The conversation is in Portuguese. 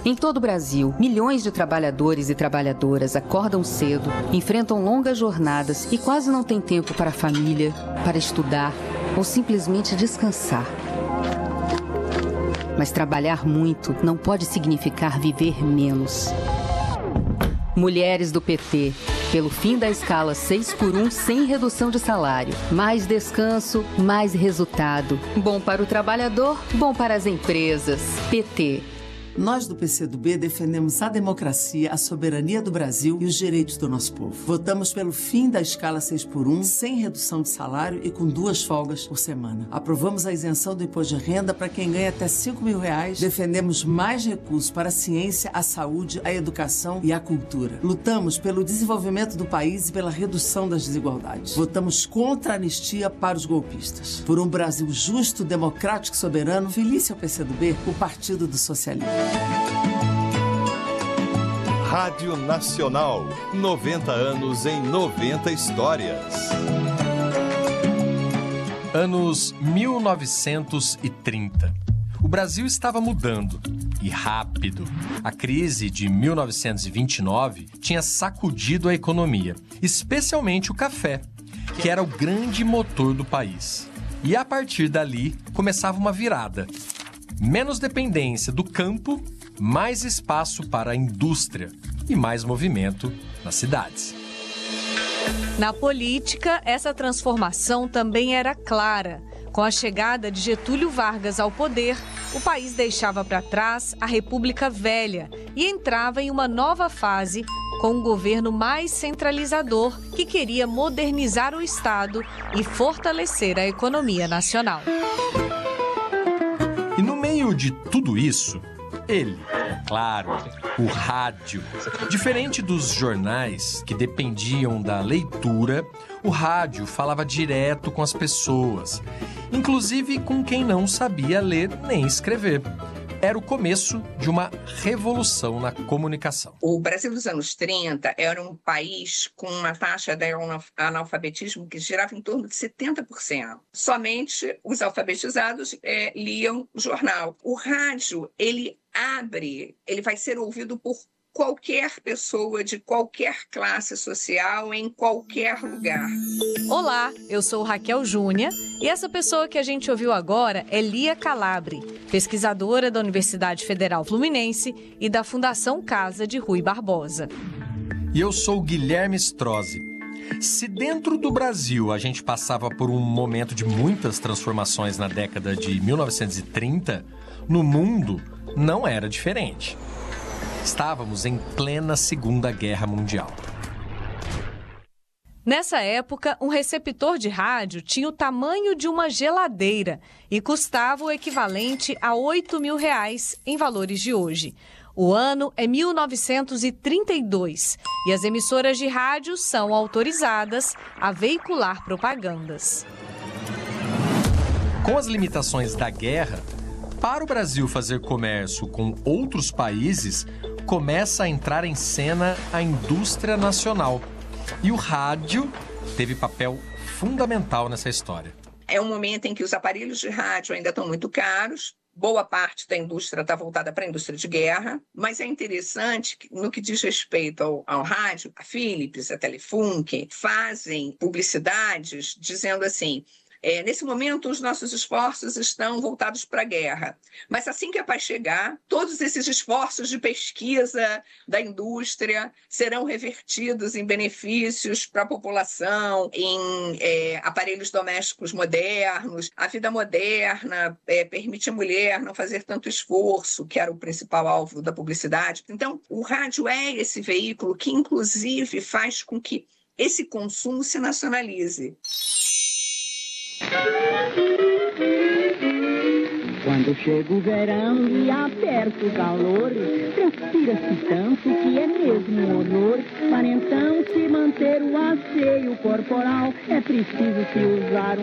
Em todo o Brasil, milhões de trabalhadores e trabalhadoras acordam cedo, enfrentam longas jornadas e quase não têm tempo para a família, para estudar ou simplesmente descansar. Mas trabalhar muito não pode significar viver menos. Mulheres do PT, pelo fim da escala 6x1 sem redução de salário. Mais descanso, mais resultado. Bom para o trabalhador, bom para as empresas. PT. Nós do PCdoB defendemos a democracia, a soberania do Brasil e os direitos do nosso povo. Votamos pelo fim da escala 6x1, sem redução de salário e com 2 folgas por semana. Aprovamos a isenção do imposto de renda para quem ganha até R$5.000. Defendemos mais recursos para a ciência, a saúde, a educação e a cultura. Lutamos pelo desenvolvimento do país e pela redução das desigualdades. Votamos contra a anistia para os golpistas. Por um Brasil justo, democrático e soberano, feliz ao PCdoB, o Partido do Socialismo. Rádio Nacional, 90 anos em 90 histórias. Anos 1930. O Brasil estava mudando, e rápido. A crise de 1929 tinha sacudido a economia, especialmente o café, que era o grande motor do país. E a partir dali, começava uma virada. Menos dependência do campo, mais espaço para a indústria e mais movimento nas cidades. Na política, essa transformação também era clara. Com a chegada de Getúlio Vargas ao poder, o país deixava para trás a República Velha e entrava em uma nova fase com um governo mais centralizador que queria modernizar o Estado e fortalecer a economia nacional. E no meio de tudo isso, ele, claro, o rádio. Diferente dos jornais que dependiam da leitura, o rádio falava direto com as pessoas, inclusive com quem não sabia ler nem escrever. Era o começo de uma revolução na comunicação. O Brasil dos anos 30 era um país com uma taxa de analfabetismo que girava em torno de 70%. Somente os alfabetizados liam o jornal. O rádio, ele vai ser ouvido por qualquer pessoa de qualquer classe social, em qualquer lugar. Olá, eu sou Raquel Júnia e essa pessoa que a gente ouviu agora é Lia Calabre, pesquisadora da Universidade Federal Fluminense e da Fundação Casa de Rui Barbosa. E eu sou Guilherme Strozzi. Se dentro do Brasil a gente passava por um momento de muitas transformações na década de 1930, no mundo não era diferente. Estávamos em plena Segunda Guerra Mundial. Nessa época, um receptor de rádio tinha o tamanho de uma geladeira e custava o equivalente a R$8.000 em valores de hoje. O ano é 1932 e as emissoras de rádio são autorizadas a veicular propagandas. Com as limitações da guerra, para o Brasil fazer comércio com outros países, começa a entrar em cena a indústria nacional. E o rádio teve papel fundamental nessa história. É um momento em que os aparelhos de rádio ainda estão muito caros. Boa parte da indústria está voltada para a indústria de guerra. Mas é interessante que, no que diz respeito ao rádio, a Philips, a Telefunken fazem publicidades dizendo assim: nesse momento, os nossos esforços estão voltados para a guerra. Mas assim que a paz chegar, todos esses esforços de pesquisa da indústria serão revertidos em benefícios para a população, em aparelhos domésticos modernos. A vida moderna permite a mulher não fazer tanto esforço, que era o principal alvo da publicidade. Então, o rádio é esse veículo que, inclusive, faz com que esse consumo se nacionalize. Quando chega o verão e aperta o calor, transpira-se tanto que é mesmo um horror. Para então se manter o asseio corporal, é preciso se usar